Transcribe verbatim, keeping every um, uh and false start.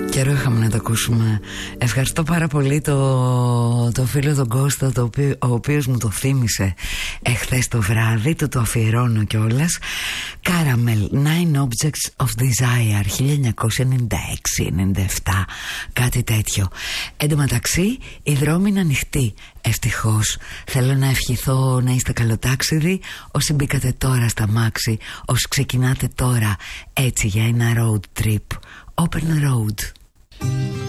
Καιρό είχαμε να το ακούσουμε. Ευχαριστώ πάρα πολύ το, το φίλο τον Κώστα, το οποίο, ο οποίος μου το θύμισε εχθές το βράδυ. Του το αφιερώνω κιόλας. Caramel, Nine Objects of Desire, χίλια εννιακόσια ενενήντα έξι ενενήντα επτά, κάτι τέτοιο. Εν τω μεταξύ η δρόμη είναι ανοιχτή, ευτυχώς. Θέλω να ευχηθώ να είστε καλοτάξιδοι όσοι μπήκατε τώρα στα μάξι, όσοι ξεκινάτε τώρα έτσι για ένα road trip. Open road.